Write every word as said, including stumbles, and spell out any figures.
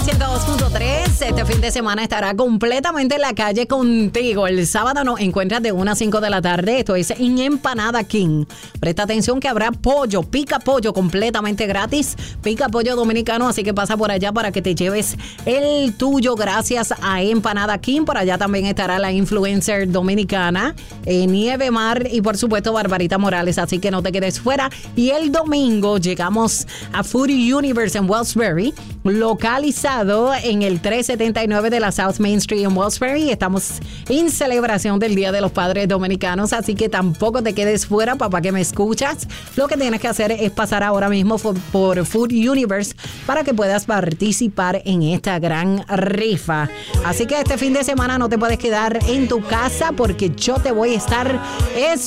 ciento dos punto tres. Este fin de semana estará completamente en la calle contigo. El sábado nos encuentras de una a cinco de la tarde. Esto es en Empanada King. Presta atención que habrá pollo, pica pollo completamente gratis. Pica pollo dominicano, así que pasa por allá para que te lleves el tuyo gracias a Empanada King. Por allá también estará la influencer dominicana, eh, Nieve Mar y por supuesto Barbarita Morales. Así que no te quedes fuera. Y el domingo llegamos a Food Universe en Wellsbury, localizado en el trescientos setenta y nueve de la South Main Street en Wellsbury. Estamos en celebración del Día de los Padres Dominicanos, así que tampoco te quedes fuera, papá, que me escuchas. Lo que tienes que hacer es pasar ahora mismo por, por Food Universe para que puedas participar en esta gran rifa. Así que este fin de semana no te puedes quedar en tu casa porque yo te voy a estar